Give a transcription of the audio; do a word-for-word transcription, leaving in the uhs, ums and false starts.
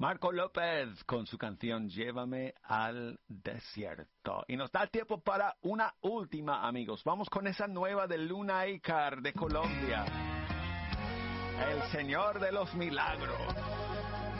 Marco López con su canción Llévame al desierto. Y nos da tiempo para una última, amigos. Vamos con esa nueva de Luna Icar de Colombia. El Señor de los Milagros.